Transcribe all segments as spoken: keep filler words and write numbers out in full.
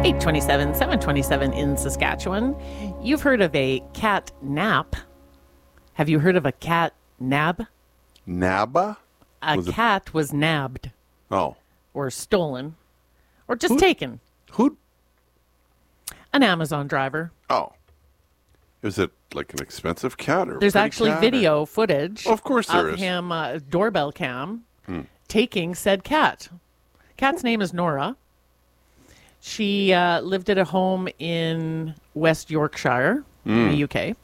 eight twenty-seven, seven twenty-seven in Saskatchewan. You've heard of a cat nap. Have you heard of a cat nab? Nabba? A Was it- cat was nabbed Oh. or stolen or just Who- taken. Who? An Amazon driver. Oh. Is it like an expensive cat or a There's pretty actually cat, or- video footage Of course there of is. him, uh, doorbell cam, taking said cat. Cat's name is Nora. She uh, lived at a home in West Yorkshire, in the U K.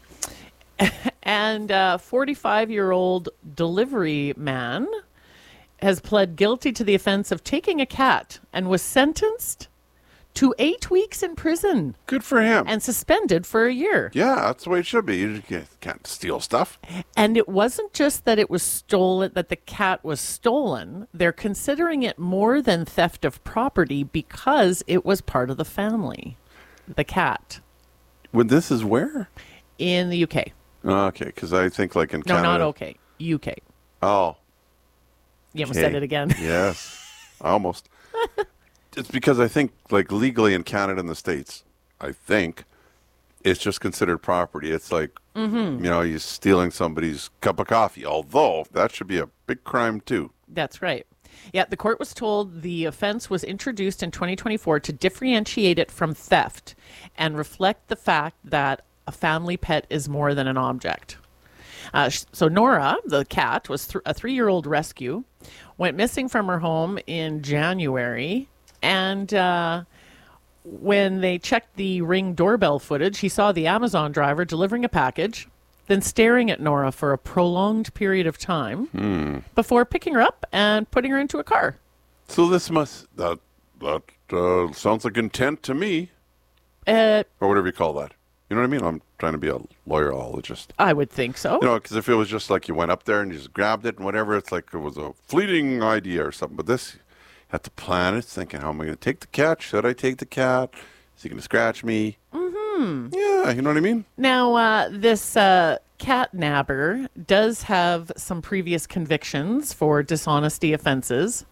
And a forty-five-year-old delivery man has pled guilty to the offense of taking a cat and was sentenced to eight weeks in prison Good for him. and suspended for a year. yeah, that's the way it should be. You just can't, can't steal stuff. And it wasn't just that it was stolen, that the cat was stolen. They're considering it more than theft of property because it was part of the family, the cat, When this is where? in the U K. Okay, because I think like in No, Canada. not okay. U K. Oh, You almost okay. said it again. Yes, almost. It's because I think like legally in Canada and the States, I think it's just considered property. It's like, Mm-hmm. you know, you're stealing somebody's cup of coffee, although that should be a big crime too. That's right. Yeah, the court was told the offense was introduced in twenty twenty-four to differentiate it from theft and reflect the fact that a family pet is more than an object. Uh, sh- so Nora, the cat, was th- a three-year-old rescue, went missing from her home in January, and uh, when they checked the Ring doorbell footage, he saw the Amazon driver delivering a package, then staring at Nora for a prolonged period of time before picking her up and putting her into a car. So this must that that uh, sounds like intent to me, Uh, or whatever you call that. You know what I mean? I'm trying to be a lawyerologist. I would think so. You know, because if it was just like you went up there and you just grabbed it and whatever, it's like it was a fleeting idea or something. But this, you have to plan it, thinking, how am I going to take the cat? Should I take the cat? Is he going to scratch me? Mm-hmm. Yeah, you know what I mean? Now, uh, this uh, cat nabber does have some previous convictions for dishonesty offenses.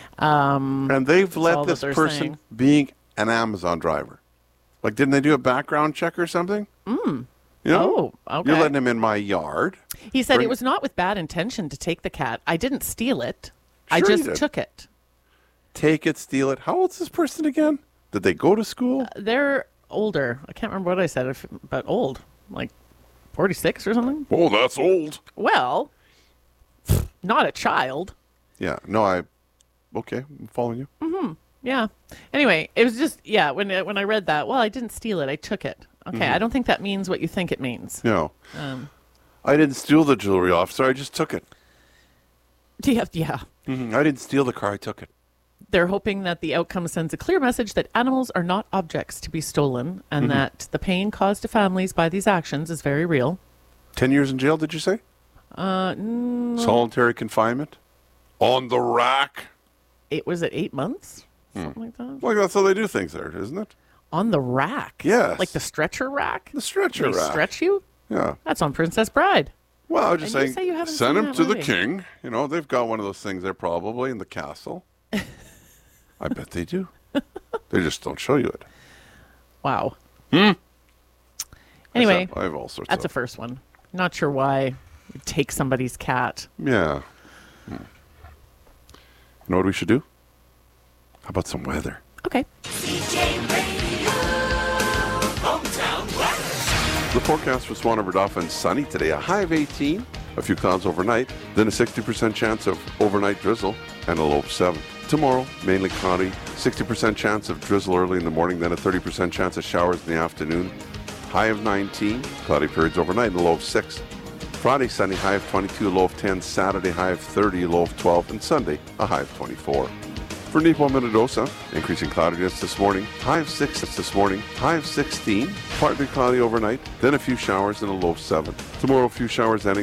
Um, And they've all let that this they're person saying. being an Amazon driver. Like, didn't they do a background check or something? Mm. You know? Oh, okay. You're letting him in my yard. he said Bring- it was not with bad intention to take the cat. I didn't steal it. I Sure you just did. took it. Take it, steal it. How old's this person again? Did they go to school? They're older. I can't remember what I said, if- but old. Like forty-six or something? Oh, that's old. Well, not a child. Yeah. No, I. Okay, I'm following you. Yeah. Anyway, it was just, yeah, when uh, when I read that, well, I didn't steal it. I took it. Okay, Mm-hmm. I don't think that means what you think it means. No. Um, I didn't steal the jewelry officer. I just took it. yeah, yeah. Mhm. I didn't steal the car. I took it. They're hoping that the outcome sends a clear message that animals are not objects to be stolen and Mm-hmm. that the pain caused to families by these actions is very real. Ten years in jail, did you say? Uh, mm, Solitary confinement? On the rack? it was it eight months? Hmm. Something like that? Well, that's how they do things there, isn't it? On the rack? Yes. Like the stretcher rack? The stretcher They rack. stretch you? Yeah. That's on Princess Bride. Well, I was just And you saying, say you haven't send seen him that to the movie. king. You know, they've got one of those things there probably in the castle. I bet they do. They just don't show you it. Wow. Hmm. Anyway, I have all sorts that's a of. first one. Not sure why you take somebody's cat. Yeah. Hmm. You know what we should do? How about some weather? Okay. The forecast for Swan River Dauphin, sunny today, a high of eighteen, a few clouds overnight, then a sixty percent chance of overnight drizzle, and a low of seven. Tomorrow, mainly cloudy, sixty percent chance of drizzle early in the morning, then a thirty percent chance of showers in the afternoon, high of nineteen, cloudy periods overnight, and a low of six. Friday, sunny, high of twenty-two, low of ten, Saturday, high of thirty, low of twelve, and Sunday, a high of twenty-four. For Nepo Minnedosa, increasing cloudiness this morning, high of six this morning, high of sixteen, partly cloudy overnight, then a few showers and a low of seven. Tomorrow, a few showers ending